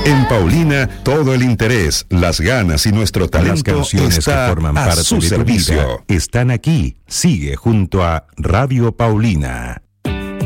En Paulina, todo el interés, las ganas y nuestro talento Las canciones está que forman a parte su de tu servicio. vida están aquí. Sigue junto a Radio Paulina.